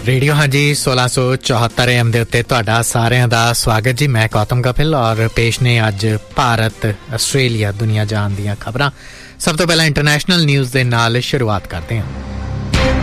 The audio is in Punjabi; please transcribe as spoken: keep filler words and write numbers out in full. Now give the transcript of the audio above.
ਰੇਡੀਓ ਹਾਂਜੀ ਸੋਲਾਂ ਸੌ ਚੌਹੱਤਰ ਐਮ ਦੇ ਉੱਤੇ ਤੁਹਾਡਾ ਸਾਰਿਆਂ ਦਾ ਸਵਾਗਤ ਜੀ। ਮੈਂ ਗੌਤਮ ਕਪਿਲ ਔਰ ਪੇਸ਼ ਨੇ ਅੱਜ ਭਾਰਤ ਆਸਟ੍ਰੇਲੀਆ ਦੁਨੀਆ ਜਹਾਨ ਦੀਆਂ ਖਬਰਾਂ। ਸਭ ਤੋਂ ਪਹਿਲਾਂ ਇੰਟਰਨੈਸ਼ਨਲ ਨਿਊਜ਼ ਦੇ ਨਾਲ ਸ਼ੁਰੂਆਤ ਕਰਦੇ ਹਾਂ।